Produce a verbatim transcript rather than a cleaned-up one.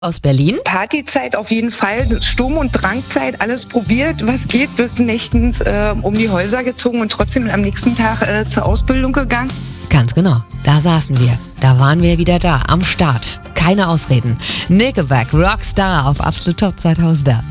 Aus Berlin? Partyzeit auf jeden Fall, Sturm- und Drangzeit, alles probiert, was geht, bis nächtens äh, um die Häuser gezogen und trotzdem am nächsten Tag äh, zur Ausbildung gegangen. Ganz genau, da saßen wir. Da waren wir wieder da, am Start. Keine Ausreden. Nickelback, Rockstar auf Absolut Top zweitausender.